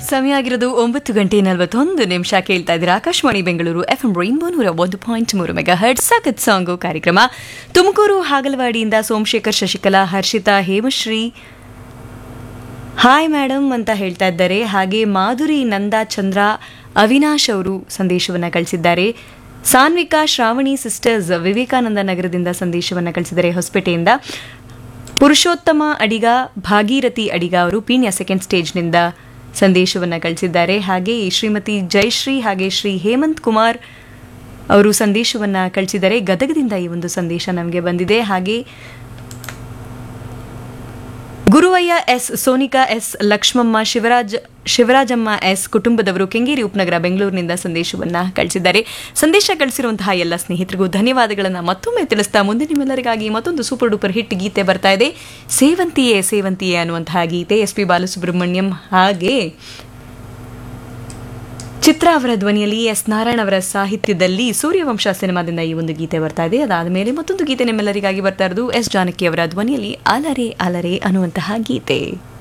ಸಮಯ ಆಗಿರೋದು 9:41 ಕೇಳ್ತಾ ಇದ್ದೀರಾ Akashvani Bengaluru FM rainbow 101.3 mega hertz ಸಖತ್ ಸಾಂಗು ಕಾರ್ಯಕ್ರಮ. ತುಮಕೂರು ಹಾಗಲವಾಡಿಯಿಂದ ಸೋಮಶೇಖರ್, ಶಶಿಕಲಾ, ಹರ್ಷಿತಾ, ಹೇಮಶ್ರೀ ಹಾಯ್ ಮೇಡಮ್ ಅಂತ ಹೇಳ್ತಾ ಇದ್ದಾರೆ. ಹಾಗೆ ಮಾಧುರಿ, ನಂದಾ, ಚಂದ್ರ, ಅವಿನಾಶ್ ಅವರು ಸಂದೇಶವನ್ನು ಕಳಿಸಿದ್ದಾರೆ. ಸಾನ್ವಿಕಾ, ಶ್ರಾವಣಿ ಸಿಸ್ಟರ್ಸ್ ವಿವೇಕಾನಂದ ನಗರದಿಂದ ಸಂದೇಶವನ್ನು ಕಳಿಸಿದ್ದಾರೆ ಹೊಸಪೇಟೆಯಿಂದ. ಪುರುಷೋತ್ತಮ ಅಡಿಗ, ಭಾಗೀರಥಿ ಅಡಿಗ ಅವರು ಪೀಣ್ಯ ಸೆಕೆಂಡ್ ಸ್ಟೇಜ್ನಿಂದ ಸಂದೇಶವನ್ನು ಕಳಿಸಿದ್ದಾರೆ. ಹಾಗೆ ಶ್ರೀಮತಿ ಜಯಶ್ರೀ ಹಾಗೆ ಶ್ರೀ ಹೇಮಂತ್ ಕುಮಾರ್ ಅವರು ಸಂದೇಶವನ್ನು ಕಳಿಸಿದ್ದಾರೆ. ಗದಗದಿಂದ ಈ ಒಂದು ಸಂದೇಶ ನಮಗೆ ಬಂದಿದೆ. ಹಾಗೆ ಗುರುವಯ್ಯ S, Sonika S, Lakshmamma, ಶಿವರಾಜಮ್ಮ S ಕುಟುಂಬದವರು ಕೆಂಗೇರಿ ಉಪನಗರ ಬೆಂಗಳೂರಿನಿಂದ ಸಂದೇಶವನ್ನು ಕಳಿಸಿದ್ದಾರೆ. ಸಂದೇಶ ಕಳಿಸಿರುವಂತಹ ಎಲ್ಲ ಸ್ನೇಹಿತರಿಗೂ ಧನ್ಯವಾದಗಳನ್ನು ಮತ್ತೊಮ್ಮೆ ತಿಳಿಸ್ತಾ ಮುಂದೆ ನಿಮ್ಮೆಲ್ಲರಿಗಾಗಿ ಮತ್ತೊಂದು ಸೂಪರ್ ಡೂಪರ್ ಹಿಟ್ ಗೀತೆ ಬರ್ತಾ ಇದೆ. ಸೇವಂತಿಯೇ ಸೇವಂತಿಯೇ ಅನ್ನುವಂತಹ ಗೀತೆ ಎಸ್ ಪಿ ಬಾಲಸುಬ್ರಹ್ಮಣ್ಯಂ ಹಾಗೆ ಚಿತ್ರ ಅವರ ಧ್ವನಿಯಲ್ಲಿ ಎಸ್ ನಾರಾಯಣ್ ಅವರ ಸಾಹಿತ್ಯದಲ್ಲಿ ಸೂರ್ಯವಂಶ ಸಿನಿಮಾದಿಂದ ಈ ಒಂದು ಗೀತೆ ಬರ್ತಾ ಇದೆ. ಅದಾದ ಮೇಲೆ ಮತ್ತೊಂದು ಗೀತೆ ನಿಮ್ಮೆಲ್ಲರಿಗಾಗಿ ಬರ್ತಾ ಇರೋದು ಎಸ್ ಜಾನಕಿ ಅವರ ಧ್ವನಿಯಲ್ಲಿ ಅಲರೆ ಅಲರೆ ಅನ್ನುವಂತಹ ಗೀತೆ.